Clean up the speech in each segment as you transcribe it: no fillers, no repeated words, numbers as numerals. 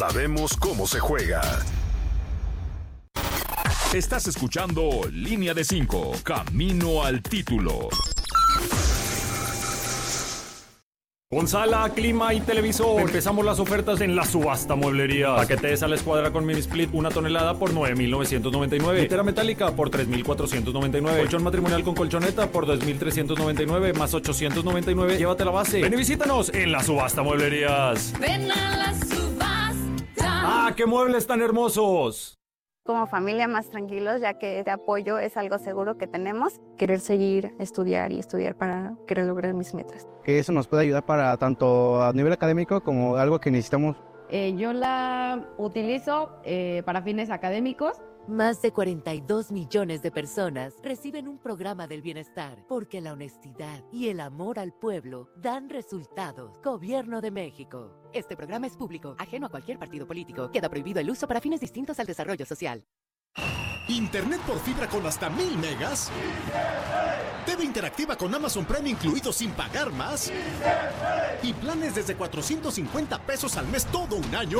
Sabemos cómo se juega. Estás escuchando Línea de 5, Camino al Título. Con sala, clima y televisor. Empezamos las ofertas en la subasta mueblería. Paquetes a la escuadra con mini split 1 tonelada por 9,999. Litera metálica por 3,499. Colchón matrimonial con colchoneta por 2,399 más 899. Llévate la base. Ven y visítanos en la subasta mueblerías. Ven a la subasta. ¡Ah, qué muebles tan hermosos! Como familia más tranquilos, ya que este apoyo es algo seguro que tenemos. Querer seguir, estudiar para querer lograr mis metas. Que eso nos puede ayudar para tanto a nivel académico como algo que necesitamos. Yo la utilizo para fines académicos. Más de 42 millones de personas reciben un programa del bienestar porque la honestidad y el amor al pueblo dan resultados. Gobierno de México. Este programa es público, ajeno a cualquier partido político. Queda prohibido el uso para fines distintos al desarrollo social. ¿Internet por fibra con hasta 1000 megas? TV interactiva con Amazon Prime incluido sin pagar más. ¿Y planes desde 450 pesos al mes todo un año?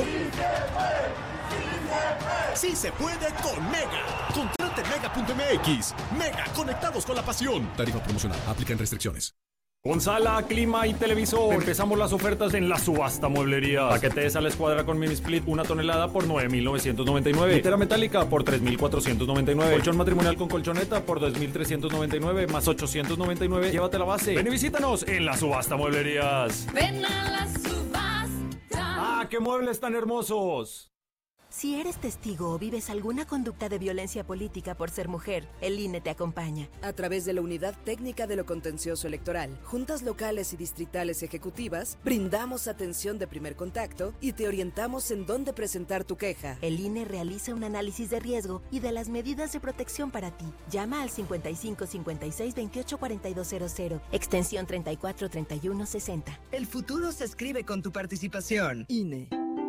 ¡Sí se puede con Mega! Contrate Mega.mx. Mega, conectados con la pasión. Tarifa promocional. Aplican restricciones. Con sala, clima y televisor. Empezamos las ofertas en la subasta mueblería. Paquetes a la escuadra con mini split 1 tonelada por 9,999. Litera metálica por 3,499. Colchón matrimonial con colchoneta por 2,399 más 899. Llévate la base. Ven y visítanos en la subasta mueblerías. Ven a la subasta. ¡Ah, qué muebles tan hermosos! Si eres testigo o vives alguna conducta de violencia política por ser mujer, el INE te acompaña. A través de la Unidad Técnica de lo Contencioso Electoral, juntas locales y distritales ejecutivas, brindamos atención de primer contacto y te orientamos en dónde presentar tu queja. El INE realiza un análisis de riesgo y de las medidas de protección para ti. Llama al 55 56 28 4200, extensión 34 31 60. El futuro se escribe con tu participación. INE.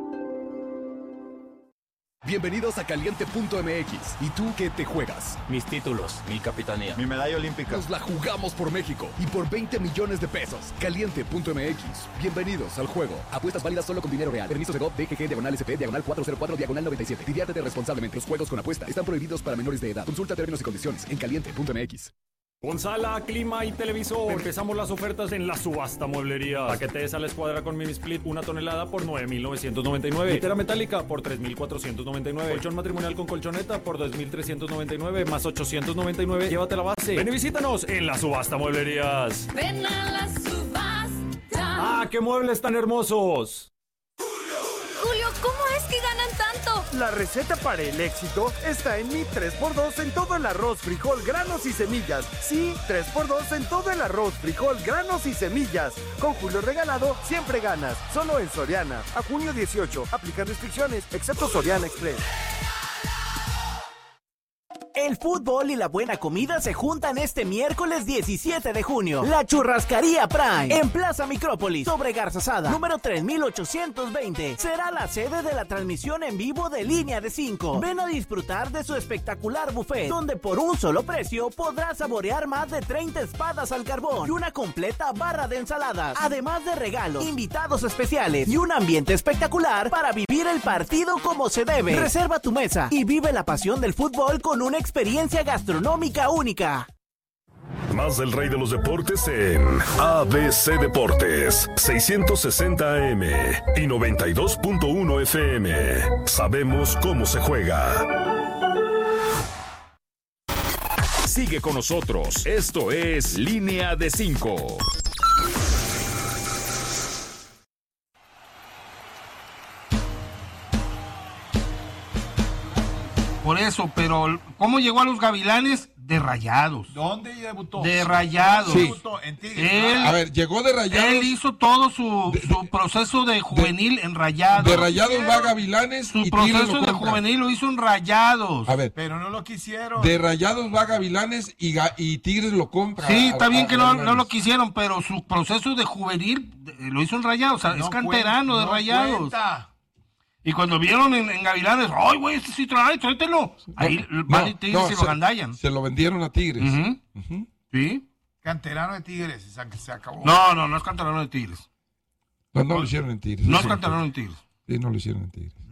Bienvenidos a Caliente.mx. ¿Y tú qué te juegas? Mis títulos, mi capitanía, mi medalla olímpica. Nos la jugamos por México y por 20 millones de pesos. Caliente.mx. Bienvenidos al juego. Apuestas válidas solo con dinero real. Permisos de GOV, DGG, /SP, /404, /97. Diviértete responsablemente. Los juegos con apuesta están prohibidos para menores de edad. Consulta términos y condiciones en Caliente.mx. Con sala, clima y televisor. Empezamos las ofertas en la subasta mueblería. Paquetes a la escuadra con mini split 1 tonelada por 9,999. Litera metálica por 3,499. Colchón matrimonial con colchoneta por 2,399 más 899. Llévate la base. Ven y visítanos en la subasta mueblerías. Ven a la subasta. ¡Ah, qué muebles tan hermosos! Julio, ¿cómo es que ganan tanto? La receta para el éxito está en mi 3x2 en todo el arroz, frijol, granos y semillas. Sí, 3x2 en todo el arroz, frijol, granos y semillas. Con Julio Regalado siempre ganas. Solo en Soriana. A junio 18. Aplican restricciones, excepto Soriana Express. El fútbol y la buena comida se juntan este miércoles 17 de junio. La Churrascaría Prime en Plaza Micrópolis, sobre Garzazada, número 3820. Será la sede de la transmisión en vivo de Línea de 5. Ven a disfrutar de su espectacular buffet, donde por un solo precio podrás saborear más de 30 espadas al carbón y una completa barra de ensaladas. Además de regalos, invitados especiales y un ambiente espectacular para vivir el partido como se debe. Reserva tu mesa y vive la pasión del fútbol con una experiencia gastronómica única. Más del rey de los deportes en ABC Deportes, 660 AM y 92.1 FM. Sabemos cómo se juega. Sigue con nosotros. Esto es Línea de 5. Por eso, pero ¿cómo llegó a los Gavilanes? De Rayados. ¿Dónde debutó? De Rayados. Sí. En Tigres. A ver, llegó de Rayados. Él hizo todo su proceso de juvenil en Rayados. De Rayados va a Gavilanes. Su proceso de juvenil lo hizo en Rayados. A ver. Pero no lo quisieron. De Rayados va a Gavilanes y Tigres lo compra. Sí, está bien que no lo quisieron, pero su proceso de juvenil lo hizo en Rayados. O sea, no es canterano de Rayados. Cuenta. Y cuando vieron en Gavilanes, ¡ay, güey, este sí trae, tráetelo! Ahí van y Tigres y lo agandallan. Se lo vendieron a Tigres. Sí. Canterano de Tigres, se acabó. No es canterano de Tigres. No lo hicieron en Tigres. No es canterano en Tigres. Sí, no lo hicieron en Tigres.